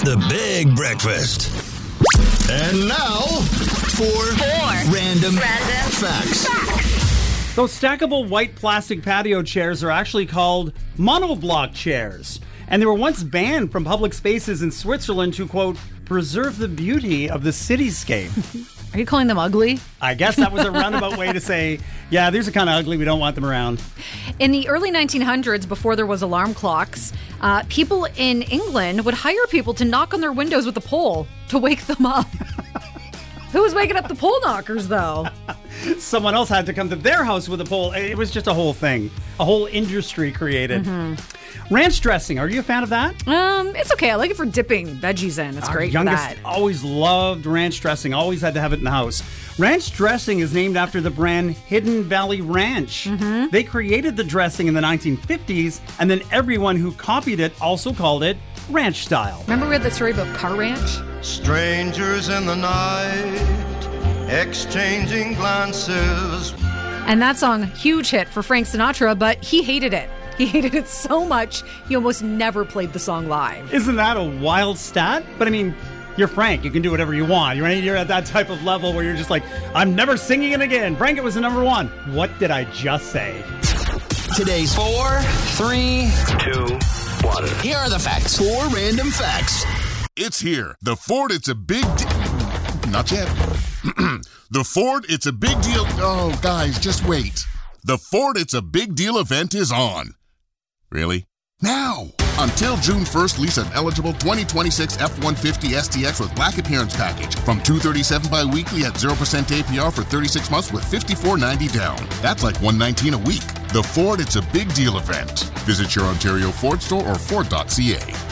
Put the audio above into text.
The Big Breakfast. And now, four random facts. Those stackable white plastic patio chairs are actually called monoblock chairs. And they were once banned from public spaces in Switzerland to, quote, preserve the beauty of the cityscape. Are you calling them ugly? I guess that was a roundabout way to say, yeah, these are kind of ugly. We don't want them around. In the early 1900s, before there was alarm clocks, people in England would hire people to knock on their windows with a pole to wake them up. Who was waking up the pole knockers, though? Someone else had to come to their house with a pole. It was just a whole thing, a whole industry created. Ranch dressing, are you a fan of that? It's okay. I like it for dipping veggies in. It's great for that. Youngest always loved ranch dressing, always had to have it in the house. Ranch dressing is named after the brand Hidden Valley Ranch. They created the dressing in the 1950s, and then everyone who copied it also called it ranch style. Remember we had the story about Car Ranch? Strangers in the night, exchanging glances. And that song, huge hit for Frank Sinatra, but he hated it. He hated it so much, he almost never played the song live. Isn't that a wild stat? But I mean, you're Frank. You can do whatever you want. You're at that type of level where you're just like, I'm never singing it again. Frank, it was the number one. What did I just say? Today's 4, 3, 2, 1. Here are the facts. 4 random facts. It's here. The Ford, it's a big Not yet. The Ford, it's a big deal. Oh, guys, just wait. The Ford, it's a big deal event is on. Really? Now! Until June 1st, lease an eligible 2026 F-150 STX with black appearance package from $237 bi-weekly at 0% APR for 36 months with $54.90 down. That's like $119 a week. The Ford, it's a big deal event. Visit your Ontario Ford store or Ford.ca.